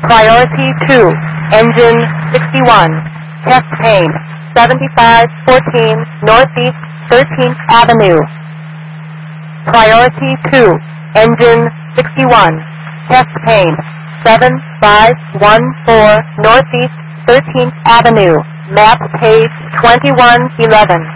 Priority 2, engine 61, test pane 7514 Northeast 13th Avenue. Priority 2, engine 61, test pane 7514 Northeast 13th Avenue, map page 2111.